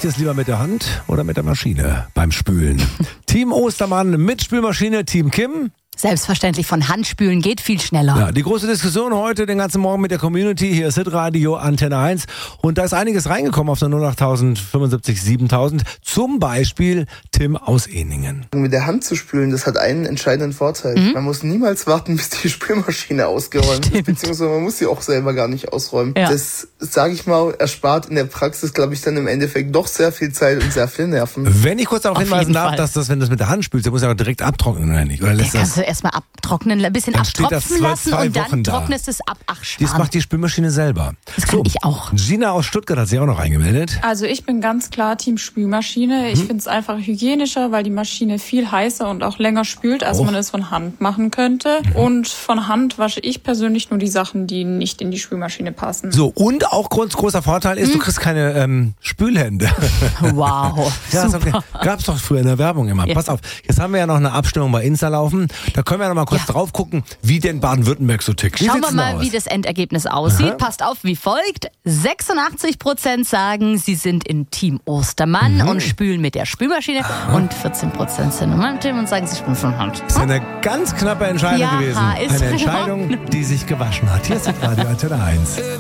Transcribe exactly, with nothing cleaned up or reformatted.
Macht ihr es lieber mit der Hand oder mit der Maschine beim Spülen? Team Ostermann mit Spülmaschine, Team Kim? Selbstverständlich, von Hand spülen geht viel schneller. Ja, die große Diskussion heute den ganzen Morgen mit der Community. Hier ist Hitradio Antenne eins. Und da ist einiges reingekommen auf der null acht tausend fünfundsiebzig siebentausend. Zum Beispiel Tim aus Ehningen. Mit der Hand zu spülen, das hat einen entscheidenden Vorteil. Mhm. Man muss niemals warten, bis die Spülmaschine ausgeräumt Stimmt. ist. Beziehungsweise man muss sie auch selber gar nicht ausräumen. Ja. Das, sage ich mal, erspart in der Praxis, glaube ich, dann im Endeffekt doch sehr viel Zeit und sehr viel Nerven. Wenn ich kurz darauf Auf hinweisen jeden darf, Fall. dass das, wenn du es mit der Hand spülst, dann muss ja auch direkt abtrocknen, oder nicht? Oder lässt Ja, das... kannst du erstmal abtrocknen, ein bisschen Dann steht das abtropfen zwei- lassen zwei und dann Wochen da. trocknest es ab. Ach, Das Schmarrn. macht die Spülmaschine selber. Das kann ich auch. Gina aus Stuttgart hat sich auch noch eingemeldet. Also ich bin ganz klar Team Spülmaschine. Ich finde es einfach hygienischer, weil die Maschine viel heißer und auch länger spült, als Oh. man es von Hand machen könnte. Mhm. Und von Hand wasche ich persönlich nur die Sachen, die nicht in die Spülmaschine passen. So, und auch groß, großer Vorteil ist, du kriegst keine ähm, Spülhände. Wow, Ja, ist super. okay. Gab's doch früher in der Werbung immer. Ja. Pass auf, jetzt haben wir ja noch eine Abstimmung bei Insta laufen. Da können wir noch mal kurz Ja. drauf gucken, wie denn Baden-Württemberg so tickt. Wie Schauen sieht's wir denn mal, aus? wie das Endergebnis aussieht. Aha. Passt auf, wie folgt. sechsundachtzig Prozent sagen, sie sind in Team Ostermann Mhm. und spülen mit der Spülmaschine. Und vierzehn Prozent sind im Team und sagen, sie spülen von Hand. Das ist eine ganz knappe Entscheidung Ja, gewesen. ist Eine in Entscheidung, die sich gewaschen hat. Hier ist die Radio Antenne eins.